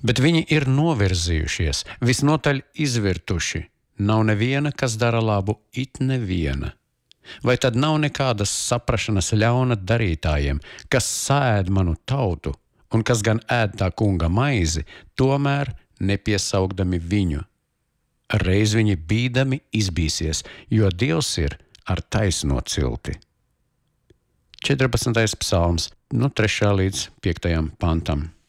Bet viņi ir novirzījušies, visnotaļ izvirtuši. Nav neviena, kas dara labu, it neviena. Vai tad nav nekādas saprašanas ļauna darītājiem, kas sēd manu tautu, un kas gan ēd tā kunga maizi, tomēr nepiesaugdami viņu? Reiz viņi bīdami izbīsies, jo Dievs ir ar taisno cilti. 14. psalms, no 3. līdz 5. pantam.